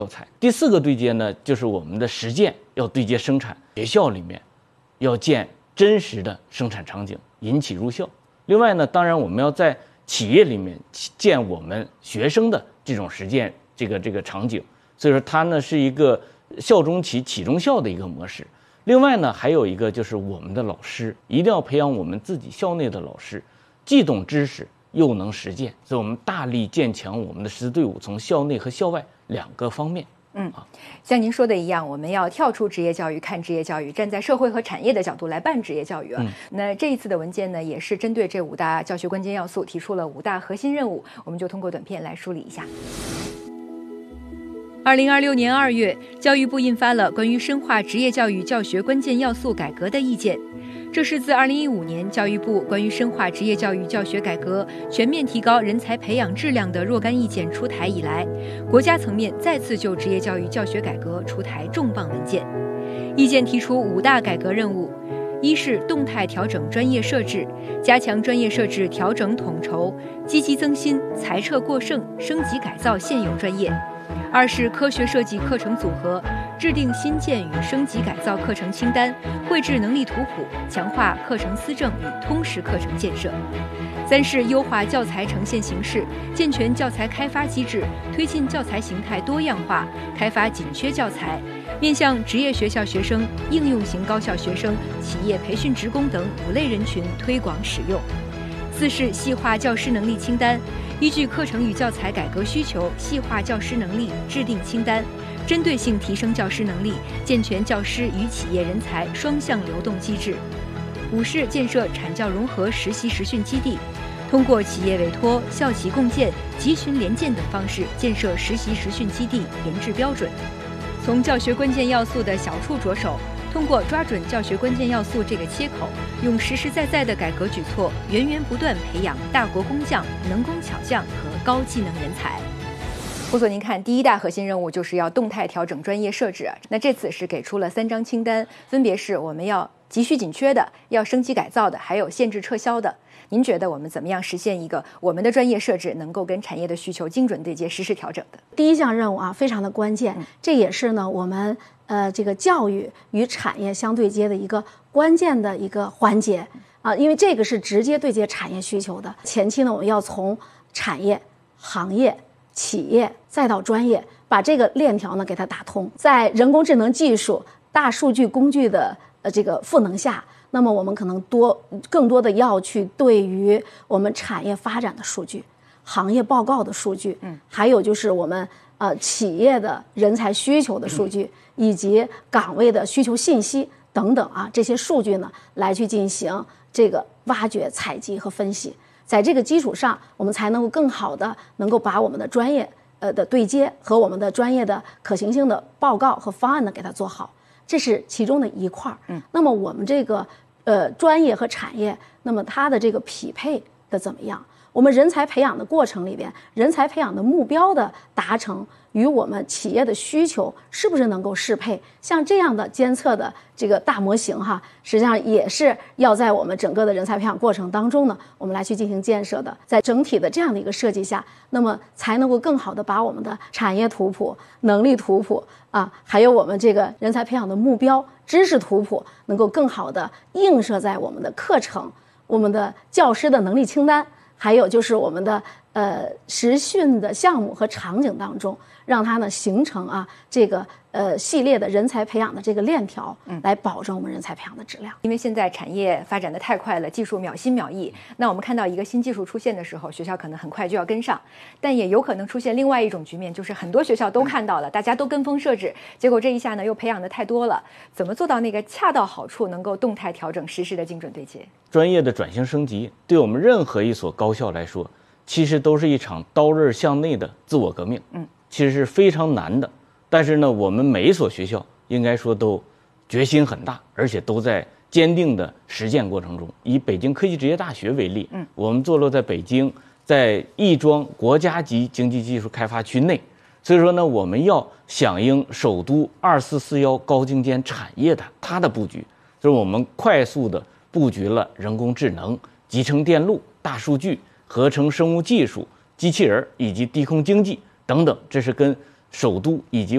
教材。第4个对接呢，就是我们的实践要对接生产，学校里面要建真实的生产场景，引起入校。另外呢，当然我们要在企业里面建我们学生的这种实践这个场景，所以说它呢是一个校中企、企中校的一个模式。另外呢，还有一个就是我们的老师一定要培养我们自己校内的老师，既懂知识又能实践，所以我们大力建强我们的师资队伍，从校内和校外2个方面。 像您说的一样，我们要跳出职业教育，看职业教育，站在社会和产业的角度来办职业教育。那这一次的文件呢，也是针对这5大教学关键要素提出了5大核心任务，我们就通过短片来梳理一下。2026年2月，教育部印发了关于深化职业教育教学关键要素改革的意见。这是自2015年教育部关于深化职业教育教学改革、全面提高人才培养质量的若干意见出台以来，国家层面再次就职业教育教学改革出台重磅文件。意见提出5大改革任务：一是动态调整专业设置，加强专业设置调整统筹，积极增新、裁撤过剩、升级改造现有专业；二是科学设计课程组合，制定新建与升级改造课程清单，绘制能力图谱，强化课程思政与通识课程建设；三是优化教材呈现形式，健全教材开发机制，推进教材形态多样化，开发紧缺教材，面向职业学校学生、应用型高校学生、企业培训职工等5类人群推广使用；四是细化教师能力清单，依据课程与教材改革需求，细化教师能力，制定清单，针对性提升教师能力，健全教师与企业人才双向流动机制；五是建设产教融合实习实训基地，通过企业委托、校企共建、集群联建等方式建设实习实训基地，研制标准。从教学关键要素的小处着手，通过抓准教学关键要素这个切口，用实实在在的改革举措，源源不断培养大国工匠、能工巧匠和高技能人才。胡所，您看，第1大核心任务就是要动态调整专业设置。那这次是给出了3张清单，分别是我们要急需紧缺的、要升级改造的，还有限制撤销的。您觉得我们怎么样实现一个我们的专业设置能够跟产业的需求精准对接、实时调整的？ 第1项任务啊，非常的关键，这也是呢我们这个教育与产业相对接的一个关键的一个环节啊，因为这个是直接对接产业需求的。前期呢，我们要从产业、行业、企业再到专业，把这个链条呢给它打通。在人工智能技术、大数据工具的这个赋能下，那么我们可能更多的要去对于我们产业发展的数据、行业报告的数据，还有就是我们企业的人才需求的数据，以及岗位的需求信息等等啊，这些数据呢来去进行这个挖掘、采集和分析。在这个基础上，我们才能够更好的能够把我们的专业的对接和我们的专业的可行性的报告和方案呢给它做好，这是其中的一块。那么我们这个专业和产业，那么它的这个匹配的怎么样？我们人才培养的过程里边，人才培养的目标的达成与我们企业的需求是不是能够适配？像这样的监测的这个大模型哈，实际上也是要在我们整个的人才培养过程当中呢，我们来去进行建设的。在整体的这样的一个设计下，那么才能够更好的把我们的产业图谱、能力图谱啊，还有我们这个人才培养的目标、知识图谱，能够更好的映射在我们的课程、我们的教师的能力清单。还有就是我们的实训的项目和场景当中，让它呢形成这个系列的人才培养的这个链条，来保证我们人才培养的质量。 因为现在产业发展的太快了，技术秒新秒异，那我们看到一个新技术出现的时候，学校可能很快就要跟上，但也有可能出现另外一种局面，就是很多学校都看到了，大家都跟风设置，结果这一下呢又培养的太多了，怎么做到那个恰到好处，能够动态调整实时的精准对接？ 专业的转型升级，对我们任何一所高校来说，其实都是一场刀刃向内的自我革命，其实是非常难的。但是呢，我们每一所学校应该说都决心很大，而且都在坚定的实践过程中。以北京科技职业大学为例，我们坐落在北京，在亦庄国家级经济技术开发区内，所以说呢，我们要响应首都2441高精尖产业的它的布局，就是我们快速的布局了人工智能、集成电路、大数据、合成生物技术、机器人以及低空经济等等，这是跟首都以及